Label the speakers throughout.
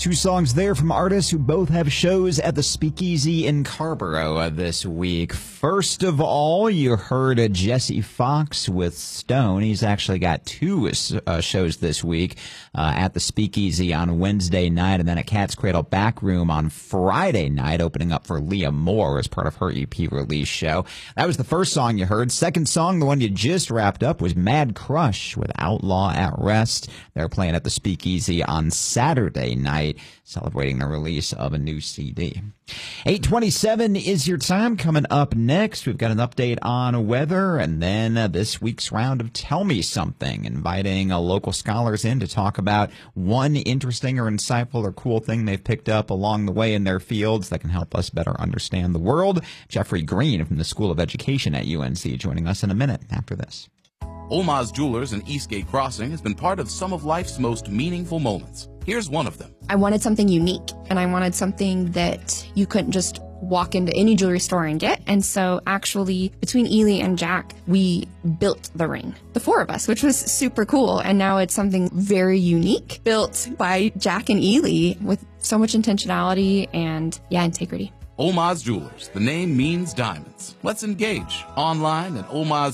Speaker 1: Two songs there from artists who both have shows at the Speakeasy in Carrboro this week. First of all, you heard Jesse Fox with Stone. He's actually got two shows this week at the Speakeasy on Wednesday night and then at Cat's Cradle Backroom on Friday night, opening up for Leah Moore as part of her EP release show. That was the first song you heard. Second song, the one you just wrapped up, was Mad Crush with Outlaw at Rest. They're playing at the Speakeasy on Saturday night, celebrating the release of a new CD. 8:27 is your time. Coming up next, we've got an update on weather and then this week's round of Tell Me Something, inviting local scholars in to talk about one interesting or insightful or cool thing they've picked up along the way in their fields that can help us better understand the world. Jeffrey Green from the School of Education at UNC joining us in a minute after this.
Speaker 2: Olmaz Jewelers in Eastgate Crossing has been part of some of life's most meaningful moments. Here's one of them.
Speaker 3: I wanted something unique, and I wanted something that you couldn't just walk into any jewelry store and get. And so actually, between Ely and Jack, we built the ring, the four of us, which was super cool. And now it's something very unique, built by Jack and Ely with so much intentionality and, integrity.
Speaker 2: Olmaz Jewelers. The name means diamonds. Let's engage online at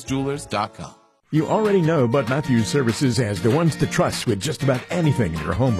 Speaker 2: olmazjewelers.com.
Speaker 4: You already know Bud Matthews Services has the ones to trust with just about anything in your home